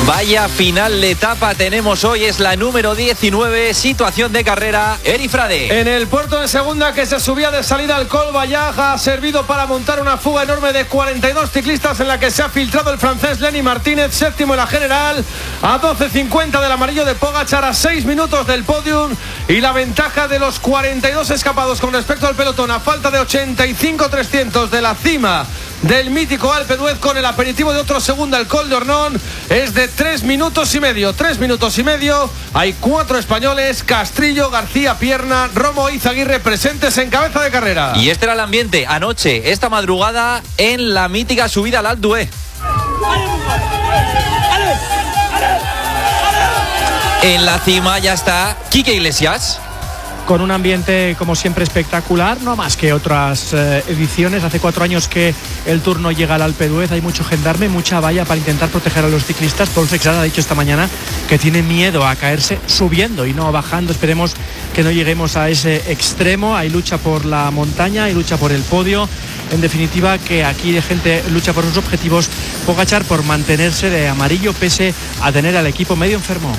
Vaya final de etapa tenemos hoy, es la número 19, situación de carrera, Eri Frade. En el puerto de segunda que se subía de salida al Col Vallage ha servido para montar una fuga enorme de 42 ciclistas en la que se ha filtrado el francés Lenny Martínez, séptimo en la general, a 12.50 del amarillo de Pogačar, a 6 minutos del podium, y la ventaja de los 42 escapados con respecto al pelotón a falta de 85.300 de la cima del mítico Alpe d'Huez con el aperitivo de otro segundo al Col de Ornón es de 3 minutos y medio. 3 minutos y medio. Hay 4 españoles: Castrillo, García Pierna, Romo e Izaguirre presentes en cabeza de carrera. Y este era el ambiente anoche, esta madrugada, en la mítica subida al Alpe d'Huez. En la cima ya está Quique Iglesias, con un ambiente como siempre espectacular, no más que otras ediciones. Hace 4 años que el Tour no llega al Alpe d'Huez, hay mucho gendarme, mucha valla para intentar proteger a los ciclistas. Paul Fexard ha dicho esta mañana que tiene miedo a caerse subiendo y no bajando. Esperemos que no lleguemos a ese extremo. Hay lucha por la montaña, hay lucha por el podio. En definitiva, que aquí la gente lucha por sus objetivos. Pogačar por mantenerse de amarillo pese a tener al equipo medio enfermo.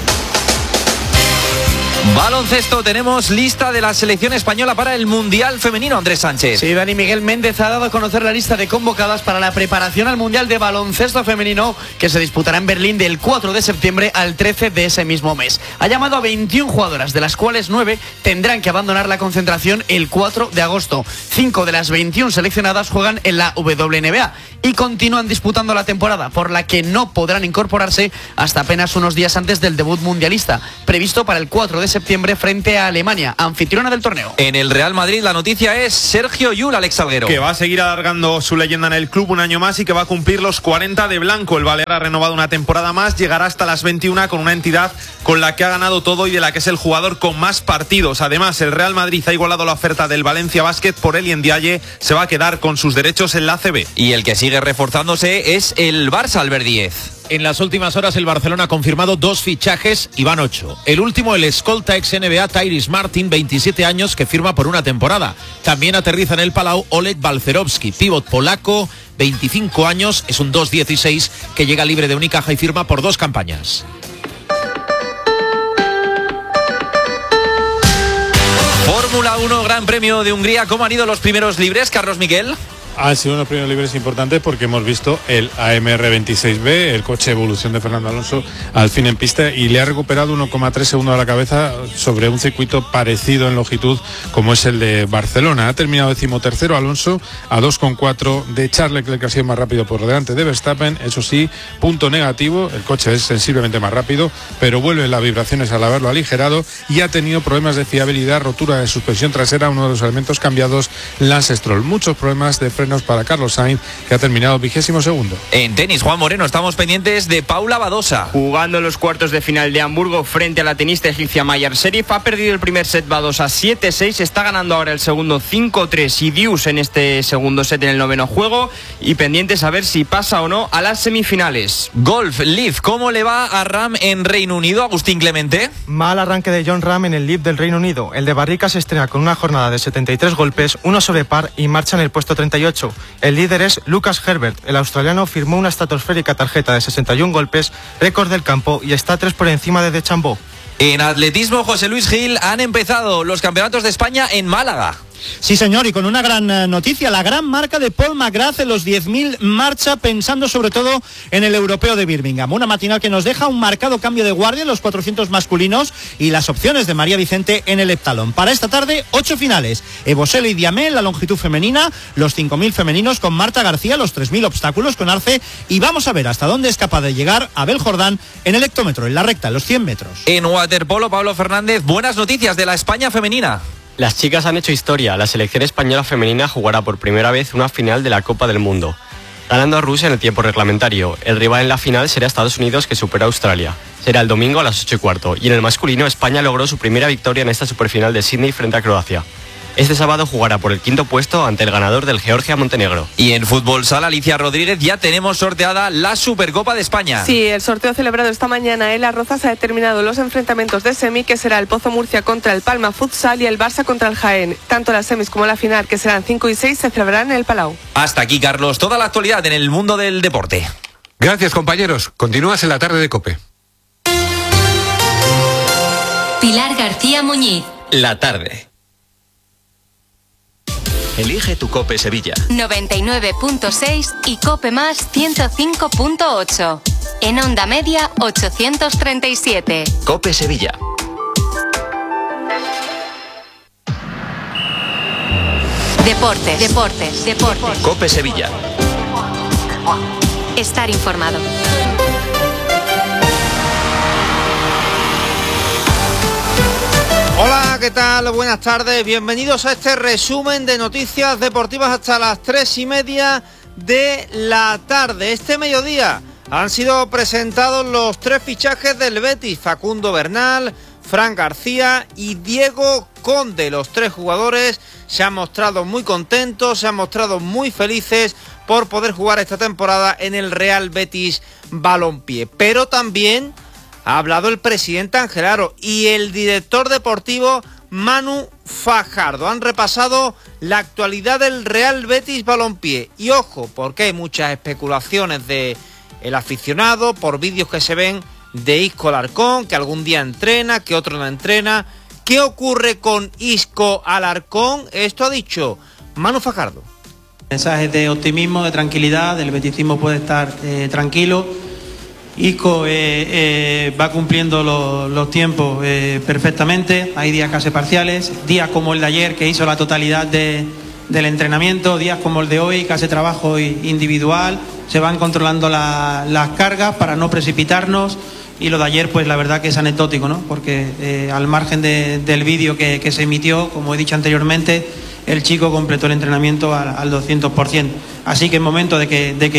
Baloncesto, tenemos lista de la selección española para el Mundial Femenino, Andrés Sánchez. Sí, Dani, Miguel Méndez ha dado a conocer la lista de convocadas para la preparación al Mundial de Baloncesto Femenino que se disputará en Berlín del 4 de septiembre al 13 de ese mismo mes. Ha llamado a 21 jugadoras, de las cuales 9 tendrán que abandonar la concentración el 4 de agosto. 5 de las 21 seleccionadas juegan en la WNBA y continúan disputando la temporada, por la que no podrán incorporarse hasta apenas unos días antes del debut mundialista, previsto para el 4 de septiembre frente a Alemania, anfitriona del torneo. En el Real Madrid la noticia es Sergio Llull, Alex Salguero, que va a seguir alargando su leyenda en el club un año más y que va a cumplir los 40 de blanco. El balear ha renovado una temporada más, llegará hasta las 21 con una entidad con la que ha ganado todo y de la que es el jugador con más partidos. Además, el Real Madrid ha igualado la oferta del Valencia Basket por Elien Ndiaye, se va a quedar con sus derechos en la ACB. Y el que sigue reforzándose es el Barça, Albert Díez. En las últimas horas el Barcelona ha confirmado 2 fichajes y van 8. El último, el escolta ex NBA Tyrese Martin, 27 años, que firma por una temporada. También aterriza en el Palau Oleg Balcerowski, pívot polaco, 25 años, es un 2-16 que llega libre de Unicaja y firma por 2 campañas. Fórmula 1, Gran Premio de Hungría. ¿Cómo han ido los primeros libres, Carlos Miquel? Han sido unos primeros libres importantes porque hemos visto el AMR 26B, el coche evolución de Fernando Alonso, al fin en pista, y le ha recuperado 1,3 segundos a la cabeza sobre un circuito parecido en longitud como es el de Barcelona. Ha terminado 13º Alonso a 2,4 de Charles Leclerc, que ha sido más rápido por delante de Verstappen. Eso sí, punto negativo, el coche es sensiblemente más rápido, pero vuelven las vibraciones al haberlo aligerado y ha tenido problemas de fiabilidad, rotura de suspensión trasera, uno de los elementos cambiados, Lance Stroll. Muchos problemas de frenos para Carlos Sainz, que ha terminado 22º. En tenis, Juan Moreno, estamos pendientes de Paula Badosa. Jugando los cuartos de final de Hamburgo frente a la tenista egipcia Mayar Sherif, ha perdido el primer set Badosa 7-6, está ganando ahora el segundo 5-3 y Dius en este segundo set en el 9º juego, y pendientes a ver si pasa o no a las semifinales. Golf, Leaf, ¿cómo le va a Ram en Reino Unido, Agustín Clemente? Mal arranque de Jon Rahm en el Leaf del Reino Unido. El de Barrica se estrena con una jornada de 73 golpes, 1 sobre par y marcha en el puesto 38. El líder es Lucas Herbert. El australiano firmó una estratosférica tarjeta de 61 golpes, récord del campo, y está 3 por encima de DeChambeau. En atletismo, José Luis Gil, han empezado los campeonatos de España en Málaga. Sí, señor, y con una gran noticia, la gran marca de Paul McGrath en los 10.000 marcha, pensando sobre todo en el europeo de Birmingham. Una matinal que nos deja un marcado cambio de guardia en los 400 masculinos y las opciones de María Vicente en el heptalón. Para esta tarde, 8 finales. Ebosele y Diamé en la longitud femenina, los 5.000 femeninos con Marta García, los 3.000 obstáculos con Arce, y vamos a ver hasta dónde es capaz de llegar Abel Jordán en el hectómetro, en la recta, en los 100 metros. En waterpolo, Pablo Fernández, buenas noticias de la España femenina. Las chicas han hecho historia. La selección española femenina jugará por primera vez una final de la Copa del Mundo, ganando a Rusia en el tiempo reglamentario. El rival en la final será Estados Unidos, que supera a Australia. Será el domingo a las 8:15. Y en el masculino, España logró su primera victoria en esta superfinal de Sydney frente a Croacia. Este sábado jugará por el 5º puesto ante el ganador del Georgia-Montenegro. Y en fútbol sala, Alicia Rodríguez, ya tenemos sorteada la Supercopa de España. Sí, el sorteo celebrado esta mañana en Las Rozas ha determinado los enfrentamientos de semi, que será el Pozo Murcia contra el Palma Futsal y el Barça contra el Jaén. Tanto las semis como la final, que serán 5 y 6, se celebrarán en el Palau. Hasta aquí, Carlos, toda la actualidad en el mundo del deporte. Gracias, compañeros. Continúas en la tarde de COPE. Pilar García Muñiz. La tarde. Elige tu COPE Sevilla. 99.6 y COPE más 105.8. En onda media 837. COPE Sevilla. Deportes. COPE Sevilla. Estar informado. Hola, ¿qué tal? Buenas tardes, bienvenidos a este resumen de noticias deportivas hasta las 3:30 de la tarde. Este mediodía han sido presentados los 3 fichajes del Betis: Facundo Bernal, Fran García y Diego Conde. Los 3 jugadores se han mostrado muy contentos, se han mostrado muy felices por poder jugar esta temporada en el Real Betis Balompié. Pero también ha hablado el presidente Ángel Aro y el director deportivo Manu Fajardo. Han repasado la actualidad del Real Betis Balompié. Y ojo, porque hay muchas especulaciones de el aficionado por vídeos que se ven de Isco Alarcón, que algún día entrena, que otro no entrena. ¿Qué ocurre con Isco Alarcón? Esto ha dicho Manu Fajardo. Mensajes de optimismo, de tranquilidad, del beticismo puede estar tranquilo. Isco va cumpliendo los tiempos perfectamente. Hay días casi parciales, días como el de ayer que hizo la totalidad del entrenamiento, días como el de hoy que hace trabajo individual. Se van controlando las cargas para no precipitarnos. Y lo de ayer, pues la verdad que es anecdótico, ¿no? Porque al margen del vídeo que se emitió, como he dicho anteriormente, el chico completó el entrenamiento al 200%. Así que es momento de que